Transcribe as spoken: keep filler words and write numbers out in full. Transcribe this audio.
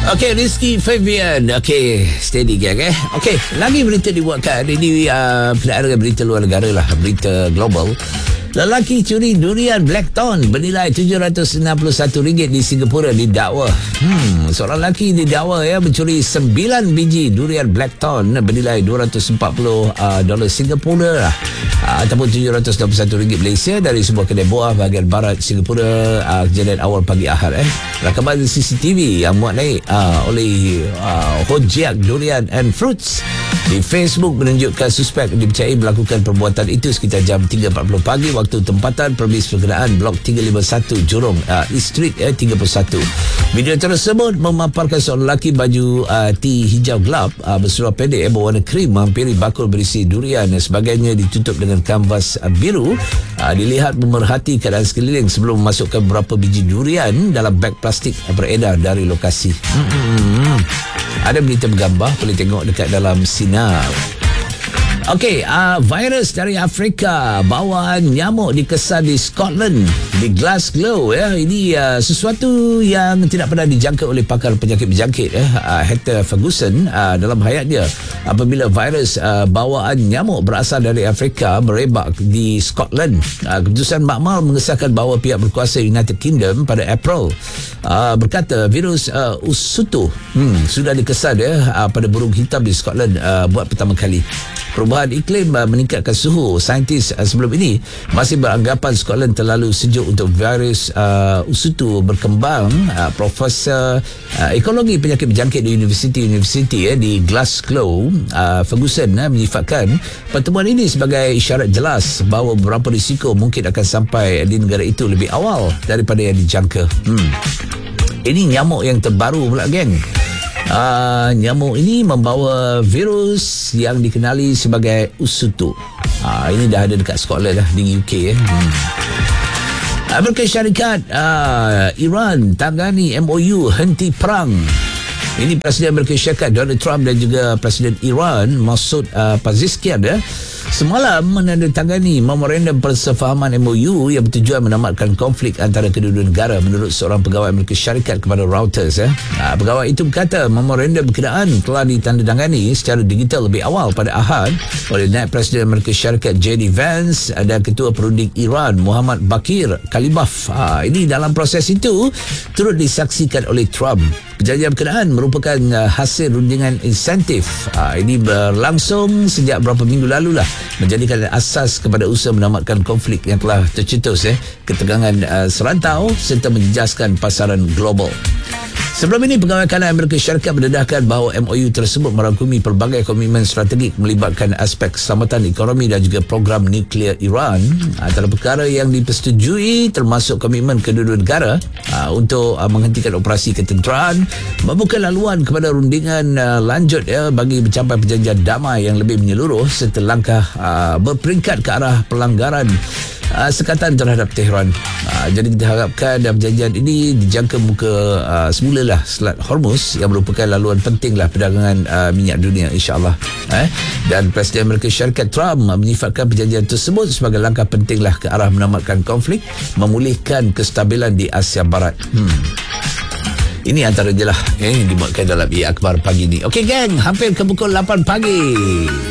Okey, Rizky Fabian. Okey, steady gang eh. Okey, lagi berita dibuatkan. Ini uh, berkenaan dengan berita luar negara lah, berita global. Lelaki curi durian Blackthorn bernilai tujuh ratus enam puluh satu ringgit di Singapura didakwa. Hmm, seorang lelaki didakwa ya mencuri sembilan biji durian Blackthorn bernilai dua ratus empat puluh uh, dolar Singapura lah. Uh, ataupun tujuh ratus enam puluh satu ringgit Malaysia dari sebuah kedai buah bahagian barat Singapura. Uh, kejadian awal pagi Ahad eh. Rakaman C C T V yang muat naik uh, oleh uh, Hojiak Durian and Fruits di Facebook menunjukkan suspek dipercayai melakukan perbuatan itu sekitar jam tiga empat puluh pagi waktu tempatan permis berkenaan blok tiga lima satu Jurong uh, East Street eh, tiga puluh satu. Video tersebut memaparkan seorang lelaki baju uh, T hijau gelap uh, berseluar pendek eh, berwarna krim menghampiri bakul berisi durian dan sebagainya ditutup dengan kanvas uh, biru. Uh, dilihat memerhati keadaan sekeliling sebelum memasukkan beberapa biji durian dalam beg plastik yang beredar dari lokasi. Hmm. Ada berita bergambar, boleh tengok dekat dalam Sinar. Okey, uh, virus dari Afrika, bawaan nyamuk dikesan di Scotland, di Glasgow ya. Ini uh, sesuatu yang tidak pernah dijangka oleh pakar penyakit berjangkit eh, uh, Heather Ferguson uh, dalam hayat dia. Apabila virus uh, bawaan nyamuk berasal dari Afrika merebak di Scotland, uh, keputusan makmal mengesahkan bahawa pihak berkuasa United Kingdom pada April uh, berkata virus uh, Usutu hmm, sudah dikesan ya, uh, pada burung hitam di Scotland uh, buat pertama kali. Perubahan iklim uh, meningkatkan suhu. Saintis uh, sebelum ini masih beranggapan Scotland terlalu sejuk untuk virus uh, Usutu berkembang. Uh, Profesor uh, Ekologi Penyakit Berjangkit di University University eh, di Glasgow, uh, Ferguson uh, menyifatkan pertemuan ini sebagai isyarat jelas bahawa beberapa risiko mungkin akan sampai di negara itu lebih awal daripada yang dijangka. Hmm. Ini nyamuk yang terbaru pula geng. Uh, nyamuk ini membawa virus yang dikenali sebagai Usutu. Uh, ini dah ada dekat Scotland lah, di U K eh. Hmm. Amerika Syarikat, uh, Iran tangani M O U henti perang. Ini Presiden Amerika Syarikat Donald Trump dan juga Presiden Iran Masoud uh, Pezeshkian ya, semalam menandatangani memorandum persefahaman M O U yang bertujuan menamatkan konflik antara kedua-dua negara menurut seorang pegawai Amerika Syarikat kepada Reuters ya. Ha, pegawai itu berkata memorandum berkenaan telah ditandatangani secara digital lebih awal pada Ahad oleh Naib Presiden Amerika Syarikat J D Vance dan Ketua Perunding Iran Muhammad Bakir Kalibaf. Ha, ini dalam proses itu turut disaksikan oleh Trump. Perjanjian berkenaan merupakan uh, hasil rundingan insentif. Uh, ini berlangsung sejak beberapa minggu lalu lah, menjadikan asas kepada usaha menamatkan konflik yang telah tercetus eh, ketegangan uh, serantau serta menjejaskan pasaran global. Sebelum ini, pegawai kanan Amerika Syarikat mendedahkan bahawa M O U tersebut merangkumi pelbagai komitmen strategik melibatkan aspek keselamatan ekonomi dan juga program nuklear Iran. Antara perkara yang dipersetujui termasuk komitmen kedua-dua negara uh, untuk uh, menghentikan operasi ketenteraan, membuka laluan kepada rundingan uh, lanjut ya, bagi mencapai perjanjian damai yang lebih menyeluruh serta langkah uh, berperingkat ke arah pelanggaran Uh, sekatan terhadap Tehran. Uh, jadi kita harapkan dalam perjanjian ini dijangka muka uh, semulalah Selat Hormuz yang merupakan laluan pentinglah perdagangan uh, minyak dunia insya-Allah. Eh? Dan Presiden Amerika Syarikat Trump menyifatkan perjanjian tersebut sebagai langkah pentinglah ke arah menamatkan konflik, memulihkan kestabilan di Asia Barat. Hmm. Ini antara je lah eh, yang dibuatkan dalam I Akhbar pagi ni. Okey geng, hampir ke pukul lapan pagi.